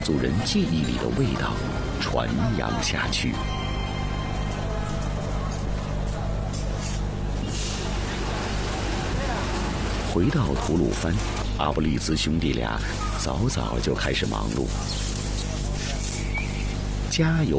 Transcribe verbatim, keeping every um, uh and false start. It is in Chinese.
族人记忆里的味道传扬下去。回到吐鲁番，阿布利兹兄弟俩早早就开始忙碌。加油